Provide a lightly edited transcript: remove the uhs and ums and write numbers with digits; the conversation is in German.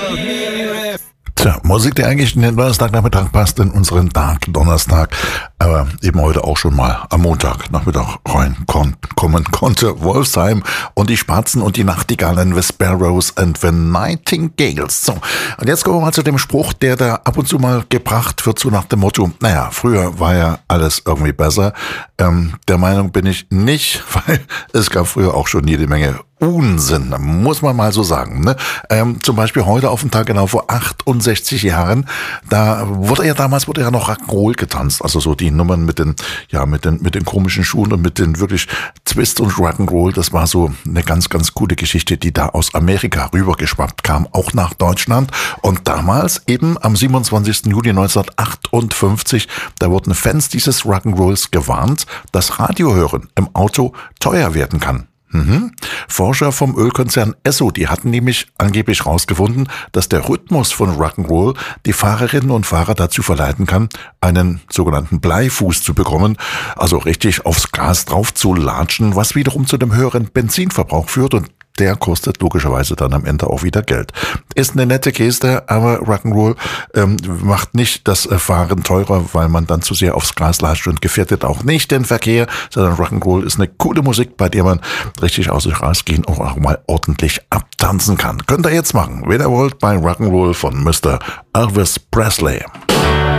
Tja, Musik, die eigentlich in den Donnerstagnachmittag passt, in unseren Dark Donnerstag, aber eben heute auch schon mal am Montagnachmittag reinkommen konnte. Wolfsheim und die Spatzen und die Nachtigallen, The Sparrows and the Nightingales. So, und jetzt kommen wir mal zu dem Spruch, der da ab und zu mal gebracht wird, so nach dem Motto, naja, früher war ja alles irgendwie besser. Der Meinung bin ich nicht, weil es gab früher auch schon jede Menge Unsinn, muss man mal so sagen. Ne? Zum Beispiel heute auf den Tag genau vor 68 Jahren, da wurde ja noch Rock'n'Roll getanzt, also so die Nummern mit den komischen Schuhen und mit den wirklich Twist und Rock'n'Roll, das war so eine ganz, ganz coole Geschichte, die da aus Amerika rübergeschwappt kam, auch nach Deutschland. Und damals eben am 27. Juli 1958, da wurden Fans dieses Rock'n'Rolls gewarnt, dass Radiohören im Auto teuer werden kann. Forscher vom Ölkonzern Esso, die hatten nämlich angeblich rausgefunden, dass der Rhythmus von Rock'n'Roll die Fahrerinnen und Fahrer dazu verleiten kann, einen sogenannten Bleifuß zu bekommen, also richtig aufs Gas drauf zu latschen, was wiederum zu dem höheren Benzinverbrauch führt und der kostet logischerweise dann am Ende auch wieder Geld. Ist eine nette Geste, aber Rock'n'Roll macht nicht das Fahren teurer, weil man dann zu sehr aufs Gas latscht und gefährdet auch nicht den Verkehr, sondern Rock'n'Roll ist eine coole Musik, bei der man richtig aus sich rausgehen und auch mal ordentlich abtanzen kann. Könnt ihr jetzt machen, wenn ihr wollt, bei Rock'n'Roll von Mr. Elvis Presley.